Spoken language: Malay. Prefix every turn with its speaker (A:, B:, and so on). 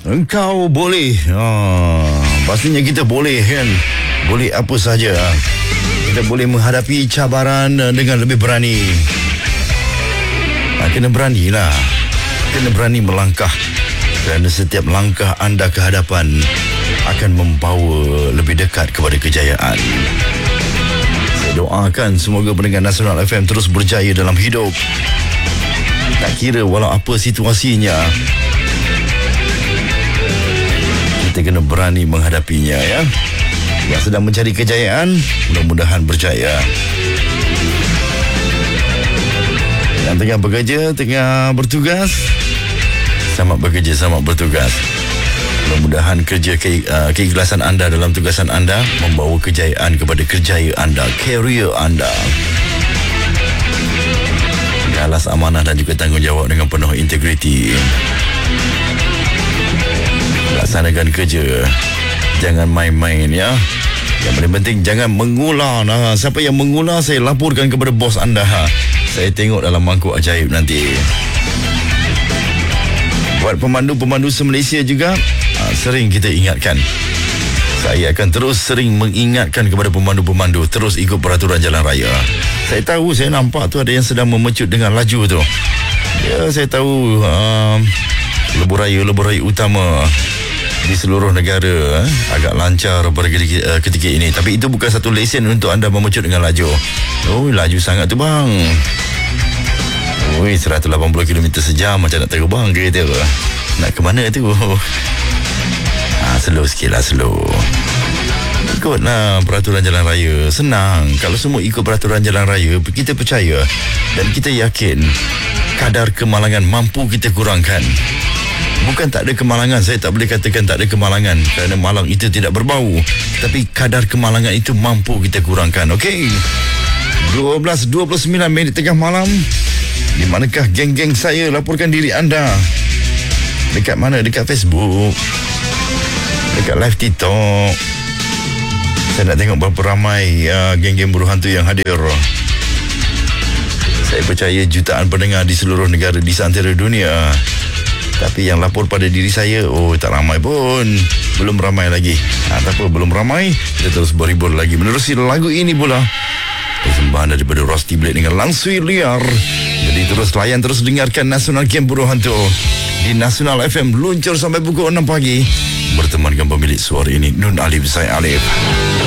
A: Engkau boleh. Pastinya kita boleh kan. Boleh apa saja. Kita boleh menghadapi cabaran dengan lebih berani. Kena beranilah. Kena berani melangkah. Kerana setiap langkah anda ke hadapan akan membawa lebih dekat kepada kejayaan. Saya doakan semoga pendengar Nasional FM terus berjaya dalam hidup. Tak kira walau apa situasinya, kita kena berani menghadapinya ya. Yang sedang mencari kejayaan, mudah-mudahan berjaya. Yang tengah bekerja, tengah bertugas, selamat bekerja, selamat bertugas. Mudah-mudahan kerja keikhlasan anda dalam tugasan anda membawa kejayaan kepada kerjaya anda, career anda. Alas amanah dan juga tanggungjawab dengan penuh integriti. Laksanakan kerja, jangan main-main ya. Yang paling penting jangan mengular. Siapa yang mengular saya laporkan kepada bos anda. Saya tengok dalam mangkuk ajaib nanti. Buat pemandu-pemandu se-Malaysia juga, sering kita ingatkan. Saya akan terus sering mengingatkan kepada pemandu-pemandu terus ikut peraturan jalan raya. Saya tahu, saya nampak tu ada yang sedang memecut dengan laju tu. Ya, saya tahu lebuh raya utama di seluruh negara agak lancar pada ketika ini. Tapi itu bukan satu lesen untuk anda memecut dengan laju. Oh, laju sangat tu bang. 180 km sejam macam nak terbang kereta. Nak ke mana tu? Slow sikit lah, slow. Ikutlah peraturan jalan raya. Senang. Kalau semua ikut peraturan jalan raya, kita percaya dan kita yakin kadar kemalangan mampu kita kurangkan. Bukan tak ada kemalangan, saya tak boleh katakan tak ada kemalangan kerana malang itu tidak berbau. Tapi kadar kemalangan itu mampu kita kurangkan. Okey. 12:29 minit tengah malam. Di manakah geng-geng saya? Laporkan diri anda. Dekat mana? Dekat Facebook, dekat live TikTok. Saya nak tengok berapa ramai geng-geng buruh hantu yang hadir. Saya percaya jutaan pendengar di seluruh negara di seantero dunia. Tapi yang lapor pada diri saya, tak ramai pun. Belum ramai lagi. Tak apa, belum ramai. Kita terus berhibur lagi menerusi lagu ini pula. Persembahan daripada Rusty Blade dengan Langsui Liar. Jadi terus layan, terus dengarkan Nasional Game Buruh Hantu di Nasional FM, luncur sampai pukul 6 pagi. Bertemankan pemilik suara ini, Nun Alif, saya Alif.